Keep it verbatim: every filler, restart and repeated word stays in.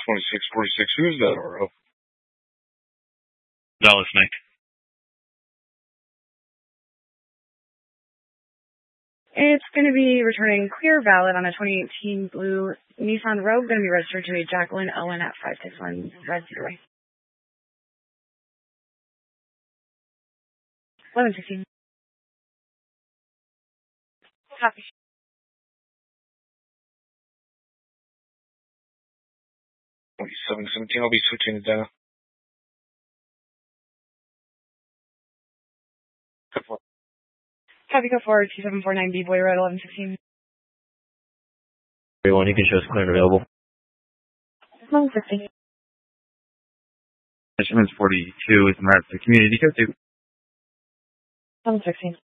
twenty-six forty-six. Who is that, R O? Dallas, Nick. It's going to be returning clear valid on a twenty eighteen blue Nissan Rogue, going to be registered to a Jacqueline Owen at five six one Red Zero. eleven sixteen. Copy. twenty-seven seventeen, I'll be switching it down. Copy, go forward, two seven four nine B, Boy Road, eleven sixteen. Everyone, you can show us clear and available. eleven sixteen. Measurements forty-two is in regards to community code two. eleven sixteen.